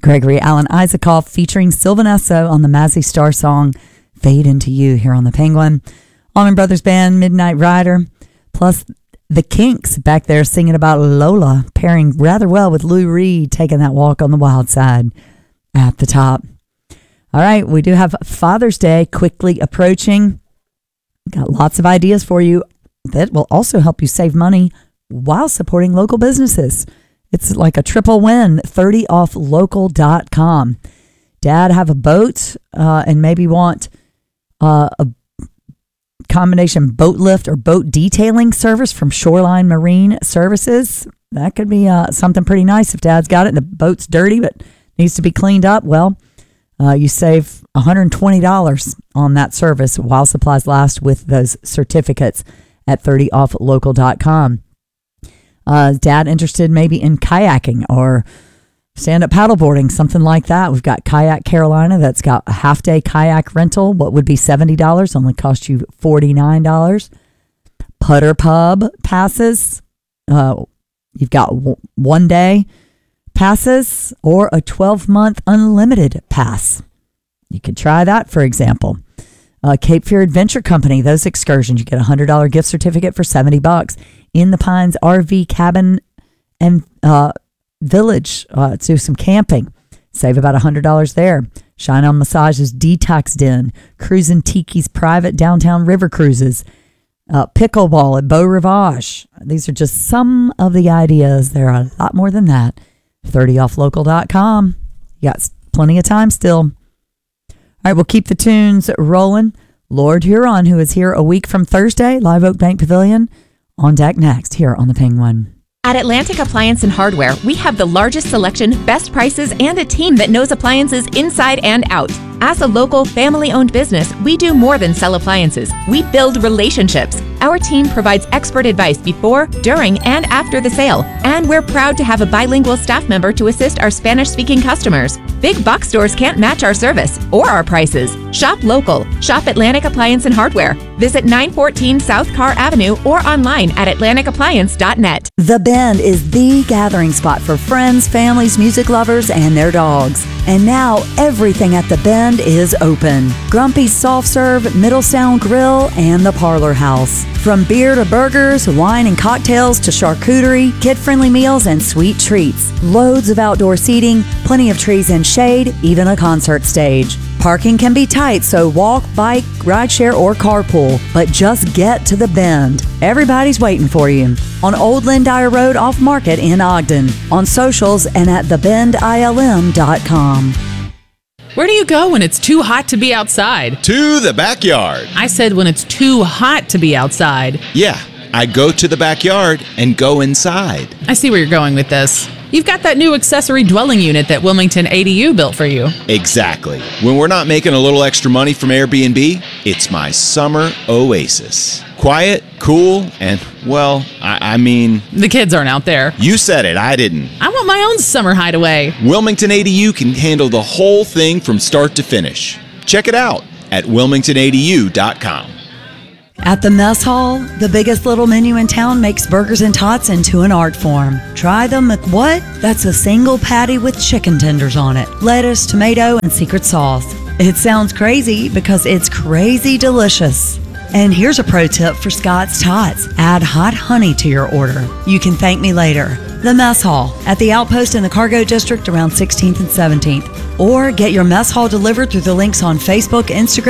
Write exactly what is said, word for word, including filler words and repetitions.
Gregory Alan Isaacoff featuring Sylvan Esso on the Mazzy Star song Fade Into You here on the Penguin. Allman Brothers Band, Midnight Rider, plus the Kinks back there singing about Lola, pairing rather well with Lou Reed taking that walk on the wild side at the top. All right, we do have Father's Day quickly approaching. Got lots of ideas for you that will also help you save money while supporting local businesses. It's like a triple win, thirty off local dot com. Dad have a boat uh, and maybe want uh, a combination boat lift or boat detailing service from Shoreline Marine Services. That could be uh, something pretty nice if Dad's got it and the boat's dirty but needs to be cleaned up. Well, uh, you save one hundred twenty dollars on that service while supplies last with those certificates at thirty off local dot com. Uh, Dad interested maybe in kayaking or stand-up paddleboarding, something like that. We've got Kayak Carolina that's got a half-day kayak rental. What would be seventy dollars only cost you forty-nine dollars. Putter Pub passes. Uh, you've got w- one-day passes or a twelve-month unlimited pass. You could try that, for example. Uh, Cape Fear Adventure Company, those excursions, you get a one hundred dollars gift certificate for seventy bucks. In the Pines R V Cabin and uh, Village uh, to do some camping. Save about one hundred dollars there. Shine On Massage's Detox Den. Cruisin' Tiki's private downtown river cruises. Uh, pickleball at Beau Rivage. These are just some of the ideas. There are a lot more than that. thirty off local dot com. You got plenty of time still. All right, we'll keep the tunes rolling. Lord Huron, who is here a week from Thursday, Live Oak Bank Pavilion. On deck next here on the Penguin. At Atlantic Appliance and Hardware, we have the largest selection, best prices, and a team that knows appliances inside and out. As a local, family-owned business, we do more than sell appliances. We build relationships. Our team provides expert advice before, during, and after the sale. And we're proud to have a bilingual staff member to assist our Spanish-speaking customers. Big box stores can't match our service or our prices. Shop local. Shop Atlantic Appliance and Hardware. Visit nine fourteen South Carr Avenue or online at atlantic appliance dot net. The Bend is the gathering spot for friends, families, music lovers, and their dogs. And now everything at The Bend is open. Grumpy's Soft Serve, Middle Sound Grill, and the Parlor House. From beer to burgers, wine and cocktails to charcuterie, kid-friendly meals, and sweet treats. Loads of outdoor seating, plenty of trees and shade, even a concert stage. Parking can be tight, so walk, bike, rideshare, or carpool. But just get to The Bend. Everybody's waiting for you. On Old Lindire Road off Market in Ogden. On socials and at the bend I L M dot com. Where do you go when it's too hot to be outside? To the backyard. I said when it's too hot to be outside. Yeah, I go to the backyard and go inside. I see where you're going with this. You've got that new accessory dwelling unit that Wilmington A D U built for you. Exactly. When we're not making a little extra money from Airbnb, it's my summer oasis. Quiet, cool, and, well, I, I mean... The kids aren't out there. You said it, I didn't. I want my own summer hideaway. Wilmington A D U can handle the whole thing from start to finish. Check it out at wilmington a d u dot com. At the Mess Hall, the biggest little menu in town makes burgers and tots into an art form. Try the McWhat? That's a single patty with chicken tenders on it, lettuce, tomato, and secret sauce. It sounds crazy because it's crazy delicious. And here's a pro tip for Scott's Tots. Add hot honey to your order. You can thank me later. The Mess Hall at the Outpost in the Cargo District around sixteenth and seventeenth. Or get your Mess Hall delivered through the links on Facebook, Instagram,